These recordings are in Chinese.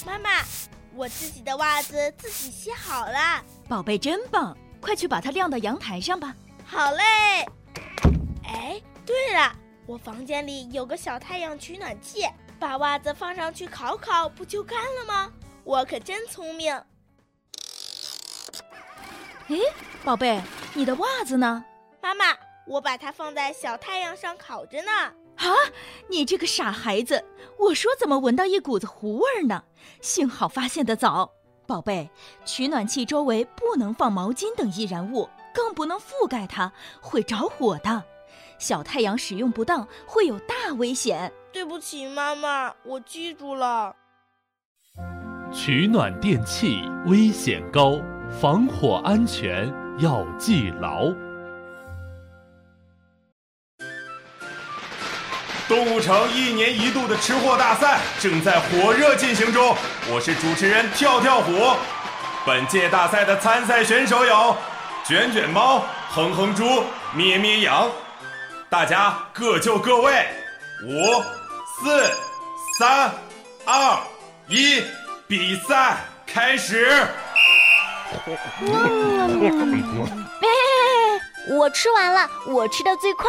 妈妈，我自己的袜子自己洗好了。 宝贝真棒，快去把它晾到阳台上吧。 好嘞。哎，对了，我房间里有个小太阳取暖器，把袜子放上去烤烤，不就干了吗？我可真聪明。 诶，宝贝，你的袜子呢？ 妈妈，我把它放在小太阳上烤着呢。 啊，你这个傻孩子，我说怎么闻到一股子糊味呢？幸好发现得早。宝贝，取暖器周围不能放毛巾等易燃物，更不能覆盖它，会着火的。小太阳使用不当会有大危险。 对不起妈妈，我记住了。 取暖电器危险高，防火安全要记牢。 动物城1年1度的吃货大赛正在火热进行中，我是主持人跳跳虎。本届大赛的参赛选手有卷卷猫、哼哼猪、咩咩羊，大家各就各位。5、4、3、2、1，比赛开始。 我吃完了，我吃的最快。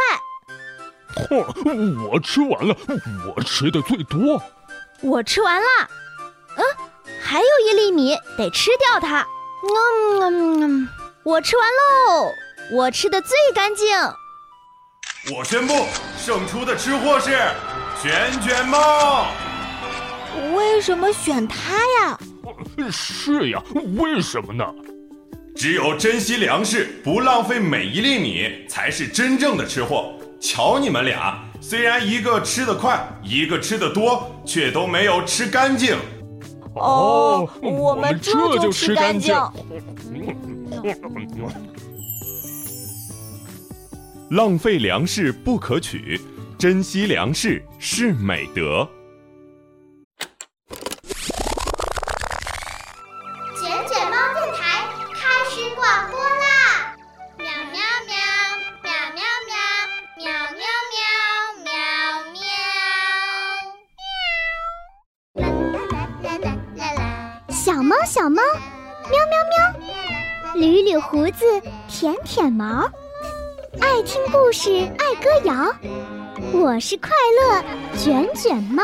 我吃完了，我吃的最多。 我吃完了，还有1粒米，得吃掉它。我吃完喽，我吃的最干净。 我宣布，胜出的吃货是卷卷猫。 为什么选它呀？ 是呀，为什么呢？ 只有珍惜粮食，不浪费每一粒米，才是真正的吃货。瞧你们俩，虽然一个吃得快，一个吃得多，却都没有吃干净。 我们这就吃干净。 浪费粮食不可取，珍惜粮食是美德。 卷卷猫电台开始广播啦！喵喵喵，喵喵喵，喵喵喵，喵喵。啦啦啦啦啦！ 小猫小猫，喵喵喵，捋捋胡子，舔舔毛，爱听故事，爱歌谣。我是快乐卷卷猫。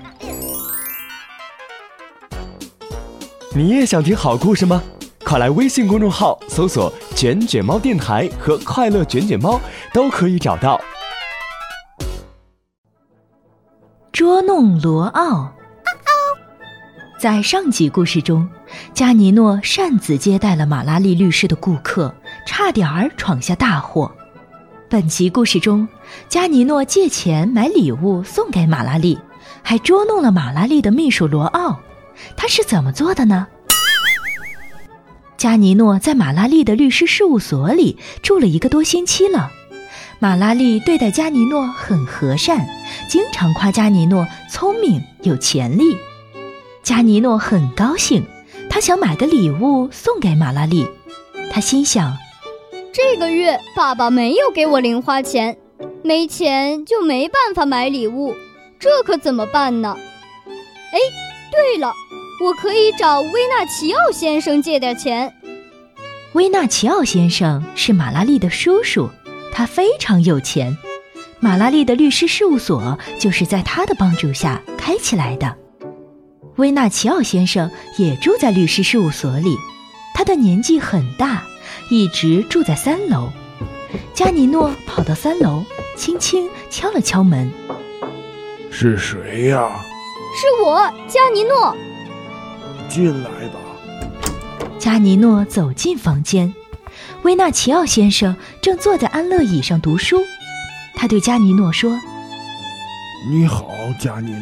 你也想听好故事吗？快来微信公众号搜索卷卷猫电台和快乐卷卷猫，都可以找到。 捉弄罗奥。在上集故事中，加尼诺擅自接待了马拉利律师的顾客，差点儿闯下大祸。本集故事中，加尼诺借钱买礼物送给马拉利，还捉弄了马拉利的秘书罗奥。他是怎么做的呢？加尼诺在马拉利的律师事务所里住了1个多星期了。马拉利对待加尼诺很和善，经常夸加尼诺聪明有潜力。加尼诺很高兴，他想买个礼物送给马拉利。他心想， 这个月爸爸没有给我零花钱，没钱就没办法买礼物，这可怎么办呢？哎，对了，我可以找维纳奇奥先生借点钱。 维纳奇奥先生是马拉利的叔叔，他非常有钱。马拉利的律师事务所就是在他的帮助下开起来的。维纳奇奥先生也住在律师事务所里，他的年纪很大，一直住在3楼。加尼诺跑到3楼，轻轻敲了敲门。 是谁呀？ 是我，加尼诺。 进来吧。 加尼诺走进房间，维纳奇奥先生正坐在安乐椅上读书。他对加尼诺说： 你好，加尼诺。